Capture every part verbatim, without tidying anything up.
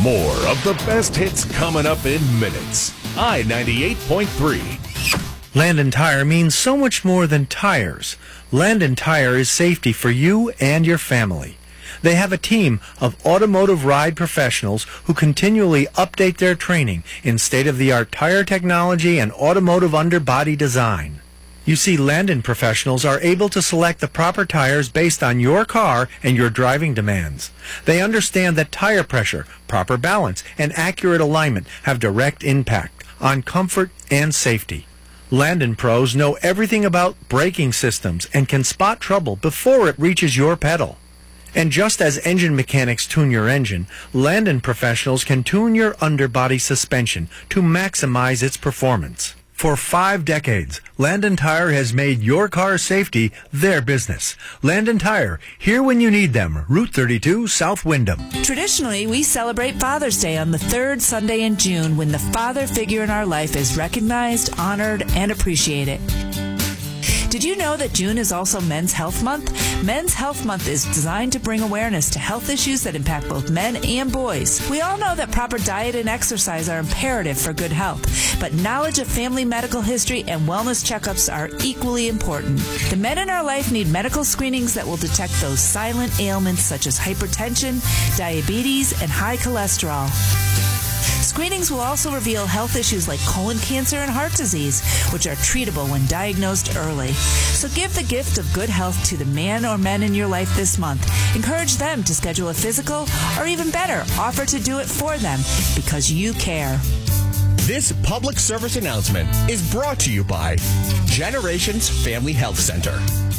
More of the best hits coming up in minutes. I ninety-eight point three. Landon Tire means so much more than tires. Landon Tire is safety for you and your family. They have a team of automotive ride professionals who continually update their training in state-of-the-art tire technology and automotive underbody design. You see, Landon professionals are able to select the proper tires based on your car and your driving demands. They understand that tire pressure, proper balance, and accurate alignment have direct impact on comfort and safety. Landon pros know everything about braking systems and can spot trouble before it reaches your pedal. And just as engine mechanics tune your engine, Landon professionals can tune your underbody suspension to maximize its performance. For five decades, Landon Tire has made your car's safety their business. Landon Tire, here when you need them. Route thirty-two, South Windham. Traditionally, we celebrate Father's Day on the third Sunday in June when the father figure in our life is recognized, honored, and appreciated. Did you know that June is also Men's Health Month? Men's Health Month is designed to bring awareness to health issues that impact both men and boys. We all know that proper diet and exercise are imperative for good health, but knowledge of family medical history and wellness checkups are equally important. The men in our life need medical screenings that will detect those silent ailments such as hypertension, diabetes, and high cholesterol. Screenings will also reveal health issues like colon cancer and heart disease, which are treatable when diagnosed early. So give the gift of good health to the man or men in your life this month. Encourage them to schedule a physical, or even better, offer to do it for them because you care. This public service announcement is brought to you by Generations Family Health Center.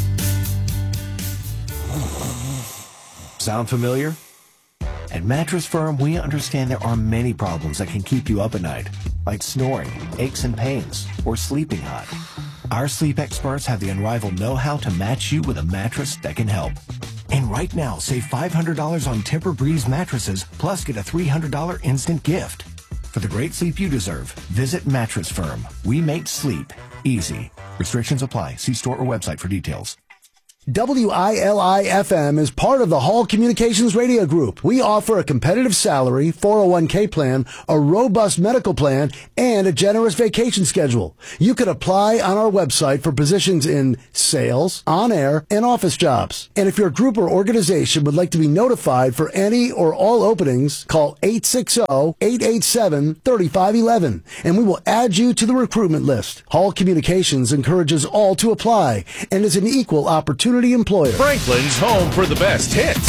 Sound familiar? At Mattress Firm, we understand there are many problems that can keep you up at night, like snoring, aches and pains, or sleeping hot. Our sleep experts have the unrivaled know-how to match you with a mattress that can help. And right now, save five hundred dollars on Tempur-Breeze mattresses, plus get a three hundred dollars instant gift. For the great sleep you deserve, visit Mattress Firm. We make sleep easy. Restrictions apply. See store or website for details. W I L I F M is part of the Hall Communications Radio Group. We offer a competitive salary, four oh one k plan, a robust medical plan, and a generous vacation schedule. You can apply on our website for positions in sales, on-air, and office jobs. And if your group or organization would like to be notified for any or all openings, call eight six zero, eight eight seven, three five one one, and we will add you to the recruitment list. Hall Communications encourages all to apply and is an equal opportunity employer. Franklin's home for the best hits.